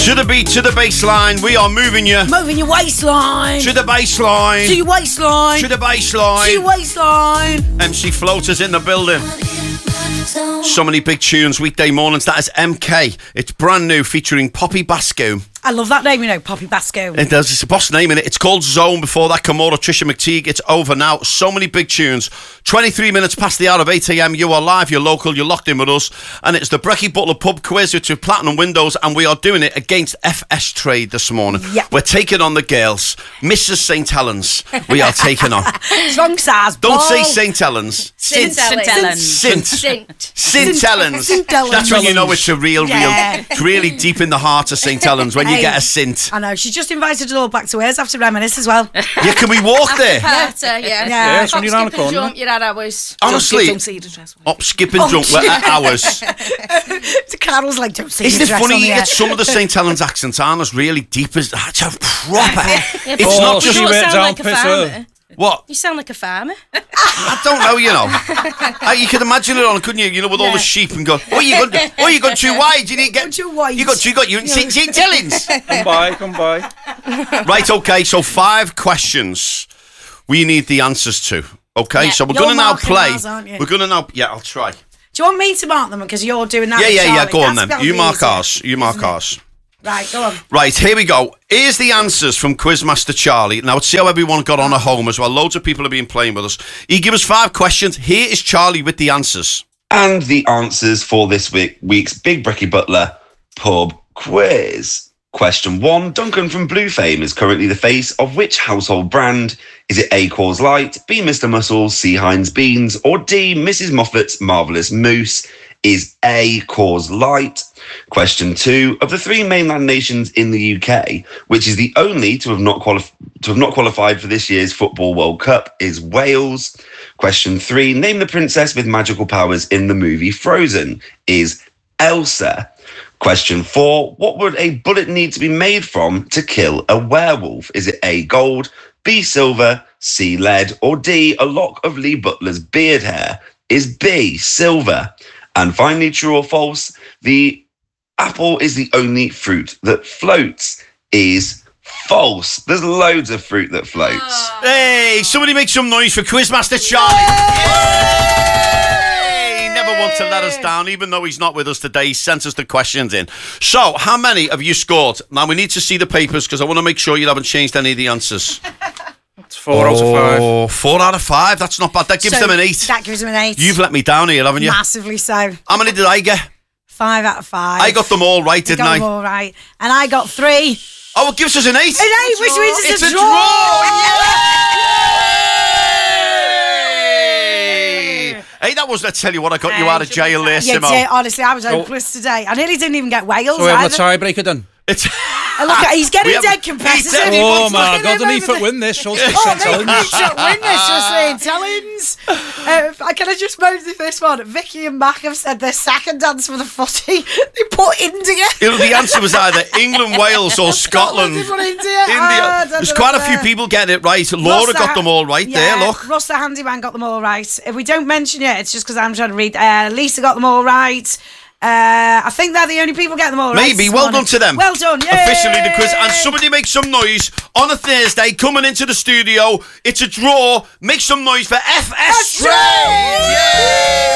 To the beat, to the baseline, we are moving you. Moving your waistline. To the baseline. To your waistline. To the baseline. To your waistline. MC Floaters in the building. So many big tunes, weekday mornings. That is MK. It's brand new, featuring Poppy Basco. I love that name, Poppy Basco. It does. It's a boss name in it. It's called Zone. Before that, Kamora, Trisha McTeague. It's over now. So many big tunes. 23 minutes past the hour of 8 a.m. You are live. You're local. You're locked in with us. And it's the Brecky Butler Pub Quiz. It's with Platinum Windows. And we are doing it against FS Trade this morning. Yep. We're taking on the girls. Mrs. St. Helens. We are taking on. Strong size. Don't say St. Helens. St. Helens. St. Helens. That's when you know it's a real. It's really deep in the heart of St. Helens when you get a Sint. I know. She just invited us all back to hers after reminisce as well. Yeah, can we walk there? Yeah. It's when you're around the corner. Jump, you're at hours. Honestly, skip and jump, we're at hours. Carol's like, don't see. Isn't it funny? You get some of the St. Helens accents aren't as really deep as that's a proper. It's not just you sound like a farmer. What? You sound like a farmer. I don't know, You could imagine it on, couldn't you? With all the sheep and go, you got too wide. You didn't get too wide. You in St. Helens. Come by. Right, okay, so 5 questions we need the answers to. Okay, so we're going to now play. We're going to now, I'll try. Do you want me to mark them because you're doing that? Yeah, go on then. You mark ours. Right, go on. Right, here we go. Here's the answers from Quizmaster Charlie. Now, let's see how everyone got on at home as well. Loads of people have been playing with us. He gave us 5 questions. Here is Charlie with the answers. And the answers for this week's Big Brecky Butler Pub Quiz. Question 1. Duncan from Blue Fame is currently the face of which household brand? Is it A, Coors Light, B, Mr. Muscles, C, Heinz Beans, or D, Mrs. Moffat's Marvellous Mousse? Is A, Coors Light? Question 2. Of the 3 mainland nations in the UK, which is the only to have not qualified for this year's Football World Cup, is Wales? Question 3. Name the princess with magical powers in the movie Frozen. Is Elsa? Question 4. What would a bullet need to be made from to kill a werewolf? Is it A, gold, B, silver, C, lead, or D, a lock of Lee Butler's beard hair? Is B, silver? And finally, true or false, the apple is the only fruit that floats. Is false. There's loads of fruit that floats. Hey, somebody make some noise for Quizmaster Charlie. Yay! He never wants to let us down, even though he's not with us today. He sent us the questions in. So, how many have you scored? Now, we need to see the papers because I want to make sure you haven't changed any of the answers. It's 4 out of 5. Oh, 4 out of 5. That's not bad. That gives them an 8. That gives them an 8. You've let me down here, haven't you? Massively so. How many did I get? 5 out of 5. I got them all right, didn't I? You got them all right. And I got 3. Oh, it gives us an 8. An 8, which means it's a draw. Yay! Hey, that was, I tell you what, I got you out of jail there, Simo. Yeah, honestly, I was hopeless today. I nearly didn't even get Wales. So we have a tiebreaker then? Look, he's getting dead competitive. Oh my God, underneath it win this. They should win this for St. Helens. Can I just mention this one? Vicky and Mac have said their second dance for the footy. They put India. The answer was either England, Wales or Scotland. They put India. There's quite a few people getting it right. Laura got them all right there, look. Ross the handyman got them all right. If we don't mention it, it's just because I'm trying to read. Lisa got them all right. I think they're the only people getting them all right. Maybe. Well done to them. Well done. Yay! Officially the quiz. And somebody make some noise on a Thursday coming into the studio. It's a draw. Make some noise for FS Trade. Yay!